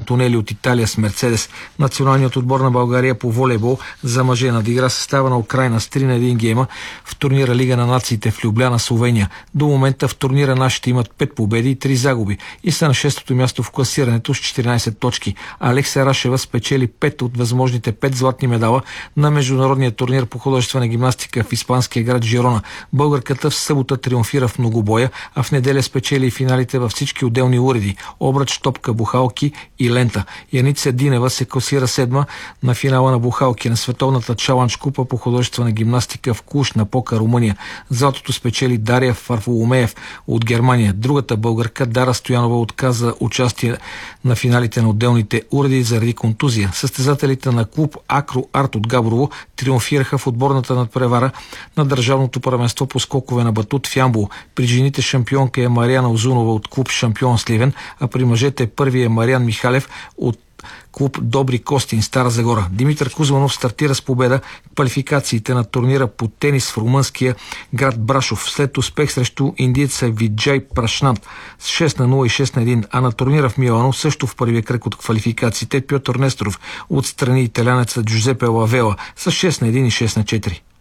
Антонели от Италия с Мерцедес. Националният отбор на България по волейбол за мъже надигра състава на Украйна с 3-1 гейма в турнира Лига на нациите в Любляна, Словения. До момента в турнира нашите имат 5 победи и 3 загуби и са на 6-то място в класирането с 14 точки. Алексия Рашева спечели 5 от възможните 5 златни медала на международния турнир по художествена гимнастика в испанския град Жирона. Българката в събота триумфира в многобоя, а в неделя спечели и финалите във всички отделни уреди – обръч, топка, бухалки и лента. Яница Динева се класира седма на финала на бухалки на световната чаландж купа по художествена гимнастика в Клуш на Пока, Румъния. Златото спечели Дария Фарфоломеев от Германия. Другата българка Дара Стоянова отказа участие на финалите на отделните уреди заради контузия. Състезателите на клуб Акро Арт от Габрово триумфираха в отборната надпревара на държавното първенство по скокове на батут в Ямбол. При жените шампионка е Мариана Озунова от клуб Шампион Сливен, а при мъжете първи е Мариан Михалев от клуб Добри Костин, Стара Загора. Димитър Кузманов стартира с победа в квалификациите на турнира по тенис в румънския град Брашов след успех срещу индиеца Виджай Прашнант с 6-0 и 6-1, а на турнира в Милано също в първия кръг от квалификациите Пьотър Несторов отстрани италянеца Джузепе Лавела с 6-1 и 6-4.